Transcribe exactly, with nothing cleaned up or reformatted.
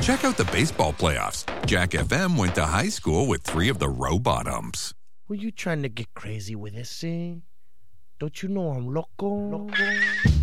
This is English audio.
check out the baseball playoffs. Jack F M went to high school with three of the Robotums. Were you trying to get crazy with this, eh? Don't you know I'm loco? loco?